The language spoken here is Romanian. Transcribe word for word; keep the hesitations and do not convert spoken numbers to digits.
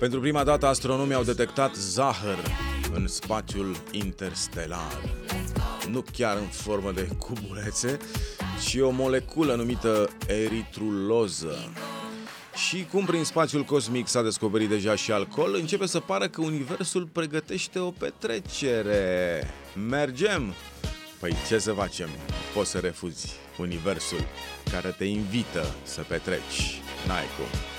Pentru prima dată, astronomii au detectat zahăr în spațiul interstelar. Nu chiar în formă de cubulețe, ci o moleculă numită eritruloză. Și cum prin spațiul cosmic s-a descoperit deja și alcool, începe să pară că universul pregătește o petrecere. Mergem? Păi ce să facem? Poți să refuzi universul care te invită să petreci. N-ai cum.